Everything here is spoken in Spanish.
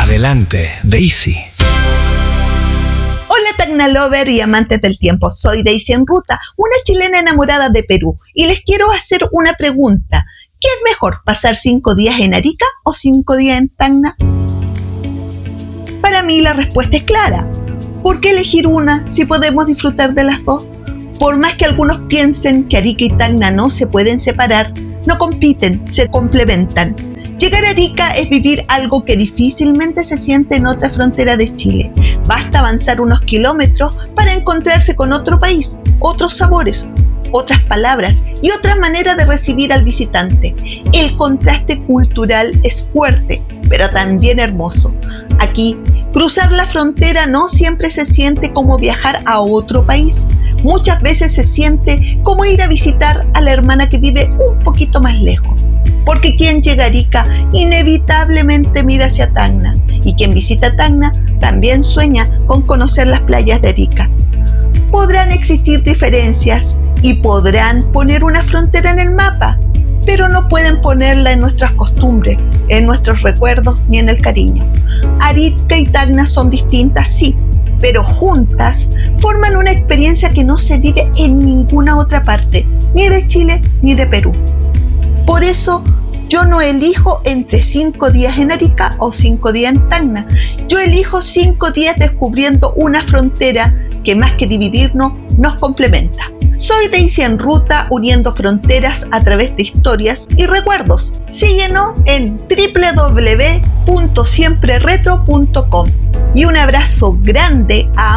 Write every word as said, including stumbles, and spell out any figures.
Adelante, Daisy. Hola Tacna Lover y amantes del tiempo, soy Daisy en Ruta, una chilena enamorada de Perú, y les quiero hacer una pregunta. ¿Qué es mejor, pasar cinco días en Arica o cinco días en Tacna? Para mí la respuesta es clara. ¿Por qué elegir una si podemos disfrutar de las dos? Por más que algunos piensen que Arica y Tacna no se pueden separar, no compiten, se complementan. Llegar a Arica es vivir algo que difícilmente se siente en otra frontera de Chile. Basta avanzar unos kilómetros para encontrarse con otro país, otros sabores, otras palabras y otra manera de recibir al visitante. El contraste cultural es fuerte, pero también hermoso. Aquí, cruzar la frontera no siempre se siente como viajar a otro país. Muchas veces se siente como ir a visitar a la hermana que vive un poquito más lejos. Porque quien llega a Arica inevitablemente mira hacia Tacna, y quien visita Tacna también sueña con conocer las playas de Arica. Podrán existir diferencias y podrán poner una frontera en el mapa, pero no pueden ponerla en nuestras costumbres, en nuestros recuerdos ni en el cariño. Arica y Tacna son distintas, sí, pero juntas forman una experiencia que no se vive en ninguna otra parte, ni de Chile ni de Perú. Por eso yo no elijo entre cinco días en Arica o cinco días en Tacna. Yo elijo cinco días descubriendo una frontera que más que dividirnos, nos complementa. Soy Daisy en Ruta, uniendo fronteras a través de historias y recuerdos. Síguenos en doble u doble u doble u punto siempre retro punto com. Y un abrazo grande a